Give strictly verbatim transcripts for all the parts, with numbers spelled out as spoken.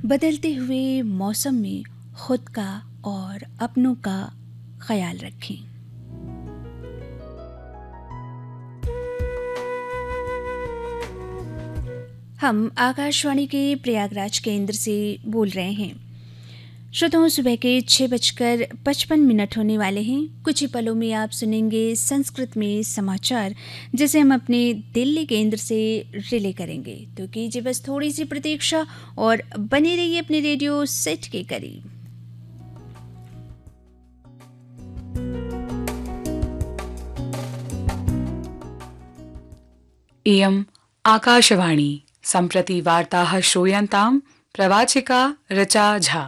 बदलते हुए मौसम में खुद का और अपनों का ख्याल रखें। हम आकाशवाणी के प्रयागराज केंद्र से बोल रहे हैं। श्रोताओं, सुबह के छः बजकर पचपन मिनट होने वाले हैं। कुछ ही पलों में आप सुनेंगे संस्कृत में समाचार, जिसे हम अपने दिल्ली केंद्र से रिले करेंगे। तो कीजिए बस थोड़ी सी प्रतीक्षा और बने रहिए अपने रेडियो सेट के करीब। इयम् आकाशवाणी। सम्प्रति वार्ताः श्रूयन्तां प्रवाचिका ऋचा झा।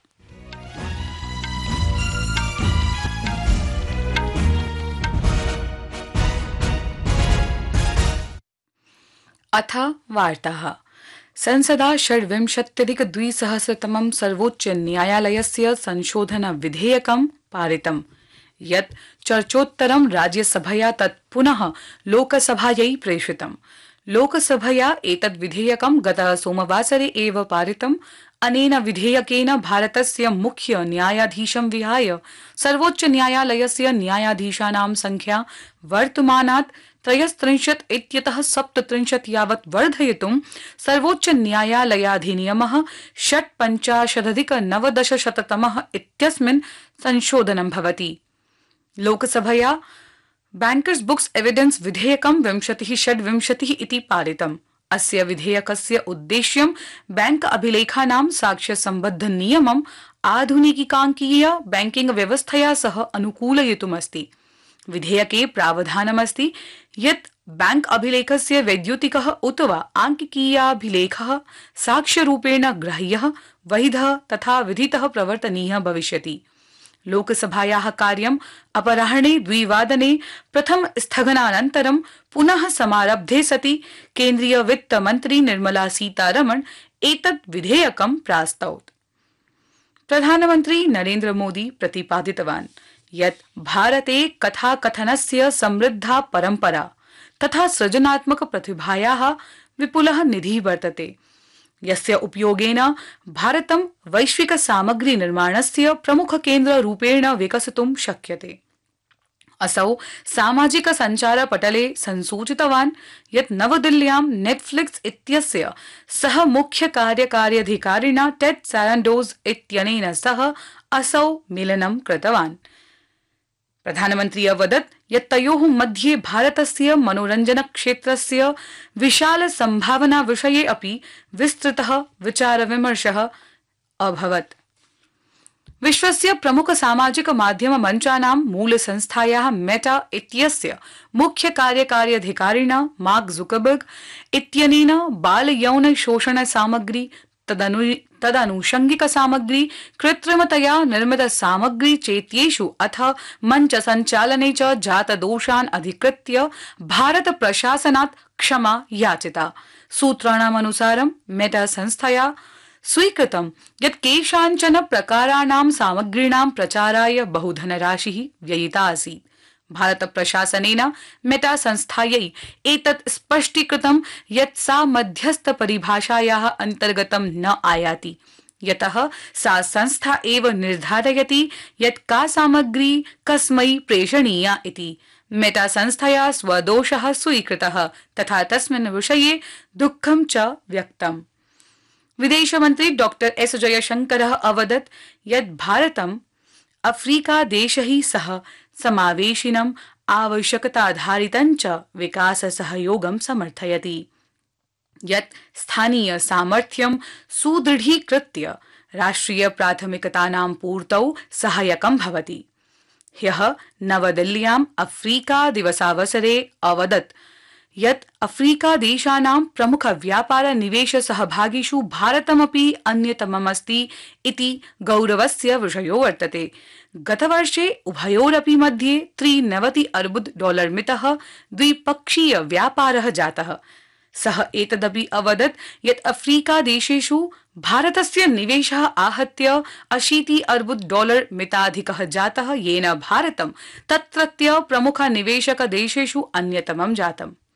अथ वार्ताः। संसदा षड्विंशत्यधिकद्विसहस्रतमं सर्वोच्च न्यायालयस्य संशोधन विधेयकं पारितम्, यत् चर्चोत्तरं राज्यसभया तत् पुनः लोकसभायै प्रेषितम्। लोकसभया एतद् विधेयकं गत सोमवासरे एव पारितम्। अनेन विधेयकेन भारतस्य मुख्य न्यायाधीशं विहाय सर्वोच्च न्यायालयस्य न्यायाधीशानां संख्या वर्तमानात् त्रयस्त्रिंशत् इत्यतः सप्तत्रिंशत् यावत् वर्धयितुं सर्वोच्च न्यायालयाधिनियमः षट्पञ्चाशदधिक नवदशशततमः इत्यस्मिन् संशोधनं भवति। लोकसभया बैंकर्स बुक्स एविडेंस विधेयकं विंशतिः षड्विंशतिः इति पारितम्। अस्य विधेयकस्य उद्देश्यं बैंक अभिलेखानां साक्ष्य सम्बद्ध नियमम् आधुनिकीकाङ्कीय बैंकिंग व्यवस्थया सह अनुकूलयितुमस्ति। विधेयके प्रावधानमस्ति यत् बैंक अभिलेखस्य वैद्युतिकः उत वा आङ्किकीयाभिलेखः साक्ष्यरूपेण ग्राह्यः, वैधः तथा विधितः प्रवर्तनीयः भविष्यति। लोकसभायाः कार्यम् अपराह्णे द्विवादने प्रथम स्थगनानन्तरं पुनः समारब्धे सति केन्द्रीय वित्त मन्त्री निर्मला सीतारमण एतत् विधेयकं प्रास्तौत्। प्रधानमन्त्री नरेन्द्र मोदी प्रतिपादितवान् यत् भारते कथाकथनस्य समृद्धा परम्परा तथा सृजनात्मक प्रतिभायाः विपुलः निधिः वर्तते, यस्य उपयोगेन भारतं वैश्विक सामग्री निर्माणस्य प्रमुख केन्द्र रूपेण विकसितुं शक्यते। असौ सामाजिक संचार पटले संसूचितवान् यत् नवदिल्ल्यां नेटफ्लिक्स इत्यस्य सह मुख्य कार्यकार्यधिकारिणा टेड सैरंडोज इत्यनेन सह असौ मेलनं कृतवान्। प्रधानमन्त्री अवदत् यत् तयोः मध्ये भारतस्य मनोरञ्जन क्षेत्रस्य विशाल सम्भावना विषये अपि विस्तृतः विचारविमर्शः अभवत्। विश्वस्य प्रमुख सामाजिक माध्यम मञ्चानां मूलसंस्थायाः मेटा इत्यस्य मुख्य कार्यकार्यधिकारिणा मार्क जुकरबर्ग इत्यनेन बालयौन शोषण सामग्री, तदनु तदनुषंगिक सामग्री, कृत्रिमतया निर्मित सामग्री चेत्येषु अथ मंच संचालने च जात दोषान् अधिकृत्य भारत प्रशासनात् क्षमा याचिता। सूत्राणामनुसारं मेटा संस्थया स्वीकृतं यत् केषाञ्चन प्रकाराणां सामग्रीणां प्रचाराय बहुधनराशिः व्ययिता आसीत्। भारत प्रशासनेन मेटा संस्थायै एतत् स्पष्टीकृतं यत् सा मध्यस्थ परिभाषायाः अन्तर्गतं न आयाति, यतः सा संस्था एव निर्धारयति यत् का सामग्री कस्मै प्रेषणीया इति। मेटा संस्थया स्वदोषः स्वीकृतः तथा तस्मिन् विषये दुःखं च व्यक्तम्। विदेशमन्त्री डॉक्टर एस जयशंकरः अवदत् यत् भारतम् अफ्रीका देशैः सह समावेशिनम् आवश्यकताधारितं च विकास सहयोगं समर्थयति, यत् स्थानीय सामर्थ्यं सुदृढीकृत्य राष्ट्रिय प्राथमिकतानां पूर्तौ सहायकं भवति। ह्यः नवदिल्ल्याम् अफ्रीका दिवसावसरे अवदत् यत् अफ्रीका देशानां प्रमुख व्यापार निवेश सहभागिषु भारतमपि अन्यतममस्ति इति गौरवस्य विषयो वर्तते। गतवर्षे उभयोरपि मध्ये त्रिनवति अर्बुद डॉलर मितः द्विपक्षीय व्यापारः जातः। सः एतदपि अवदत् यत् अफ्रीका देशेषु भारतस्य निवेशः आहत्य अशीति अर्बुद डॉलर मिताधिकः जातः, येन भारतं तत्रत्य प्रमुख निवेशक देशेषु अन्यतमं जातम्।